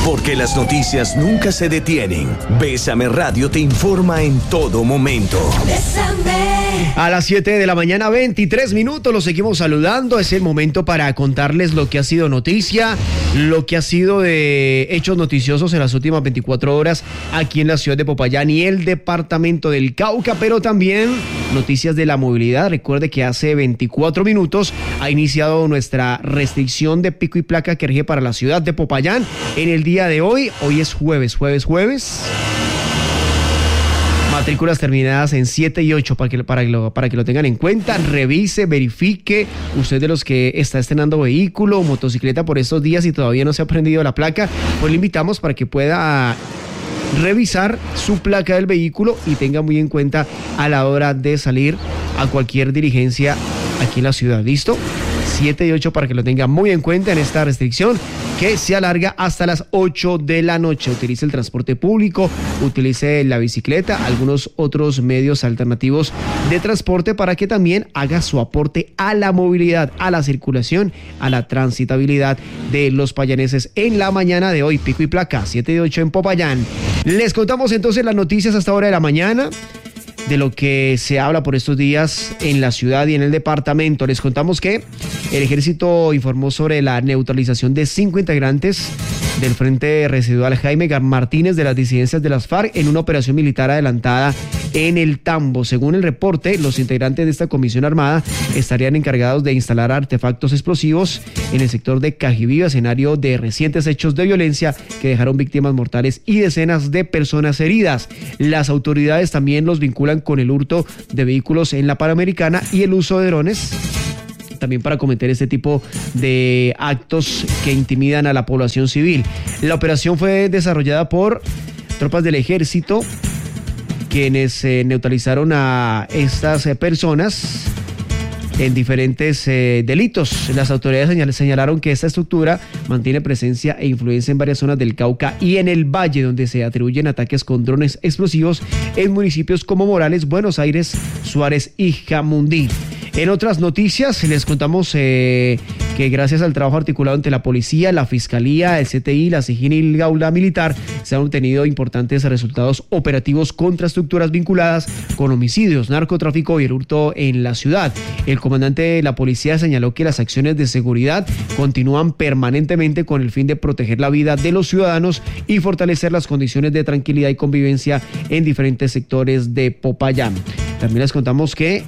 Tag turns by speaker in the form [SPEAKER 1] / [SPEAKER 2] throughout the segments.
[SPEAKER 1] Porque las noticias nunca se detienen. Bésame Radio te informa en todo momento.
[SPEAKER 2] Bésame.
[SPEAKER 3] A las 7 de la mañana, 23 minutos, los seguimos saludando. Es el momento para contarles lo que ha sido noticia, lo que ha sido de hechos noticiosos en las últimas 24 horas aquí en la ciudad de Popayán y el departamento del Cauca, pero también noticias de la movilidad. Recuerde que hace 24 minutos ha iniciado nuestra restricción de pico y placa que rige para la ciudad de Popayán en el día de hoy. Hoy es jueves. Matrículas terminadas en 7 y 8 para que lo tengan en cuenta. Revise, verifique. Usted de los que está estrenando vehículo o motocicleta por estos días y todavía no se ha aprendido la placa, pues le invitamos para que pueda revisar su placa del vehículo y tenga muy en cuenta a la hora de salir a cualquier diligencia aquí en la ciudad. ¿Listo? 7 y 8 para que lo tenga muy en cuenta en esta restricción que se alarga hasta las 8 de la noche. Utilice el transporte público, utilice la bicicleta, algunos otros medios alternativos de transporte para que también haga su aporte a la movilidad, a la circulación, a la transitabilidad de los payaneses en la mañana de hoy. Pico y placa, 7 y 8 en Popayán. Les contamos entonces las noticias hasta hora de la mañana, de lo que se habla por estos días en la ciudad y en el departamento. Les contamos que el ejército informó sobre la neutralización de 5 integrantes del Frente Residual Jaime Martínez de las disidencias de las FARC en una operación militar adelantada en el Tambo. Según el reporte, los integrantes de esta comisión armada estarían encargados de instalar artefactos explosivos en el sector de Cajibío, escenario de recientes hechos de violencia que dejaron víctimas mortales y decenas de personas heridas. Las autoridades también los vinculan con el hurto de vehículos en la Panamericana y el uso de drones también para cometer este tipo de actos que intimidan a la población civil. La operación fue desarrollada por tropas del ejército, quienes neutralizaron a estas personas en diferentes delitos. Las autoridades señalaron que esta estructura mantiene presencia e influencia en varias zonas del Cauca y en el Valle, donde se atribuyen ataques con drones explosivos en municipios como Morales, Buenos Aires, Suárez y Jamundí. En otras noticias les contamos que gracias al trabajo articulado entre la policía, la fiscalía, el CTI, la SIJIN y la Gaula Militar se han obtenido importantes resultados operativos contra estructuras vinculadas con homicidios, narcotráfico y el hurto en la ciudad. El comandante de la policía señaló que las acciones de seguridad continúan permanentemente con el fin de proteger la vida de los ciudadanos y fortalecer las condiciones de tranquilidad y convivencia en diferentes sectores de Popayán. También les contamos que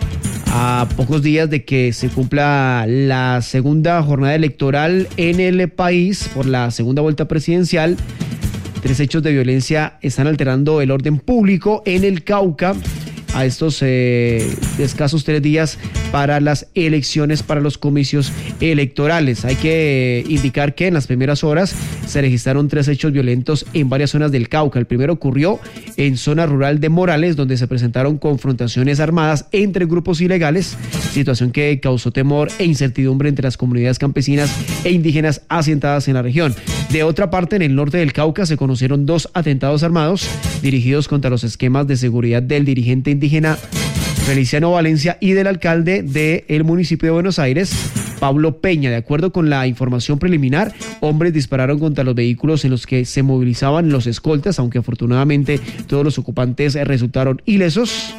[SPEAKER 3] a pocos días de que se cumpla la segunda jornada electoral en el país por la segunda vuelta presidencial, 3 hechos de violencia están alterando el orden público en el Cauca a estos escasos 3 días para las elecciones, para los comicios electorales. Hay que indicar que en las primeras horas se registraron 3 hechos violentos en varias zonas del Cauca. El primero ocurrió en zona rural de Morales, donde se presentaron confrontaciones armadas entre grupos ilegales, situación que causó temor e incertidumbre entre las comunidades campesinas e indígenas asentadas en la región. De otra parte, en el norte del Cauca se conocieron 2 atentados armados dirigidos contra los esquemas de seguridad del dirigente indígena Feliciano Valencia y del alcalde del municipio de Buenos Aires, Pablo Peña. De acuerdo con la información preliminar, hombres dispararon contra los vehículos en los que se movilizaban los escoltas, aunque afortunadamente todos los ocupantes resultaron ilesos.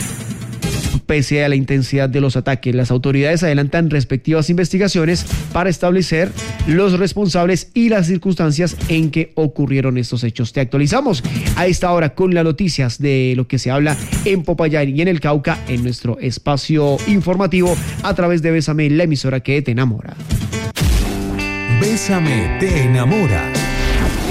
[SPEAKER 3] Pese a la intensidad de los ataques, las autoridades adelantan respectivas investigaciones para establecer los responsables y las circunstancias en que ocurrieron estos hechos. Te actualizamos a esta hora con las noticias de lo que se habla en Popayán y en el Cauca en nuestro espacio informativo a través de Bésame, la emisora que te enamora.
[SPEAKER 1] Bésame te enamora.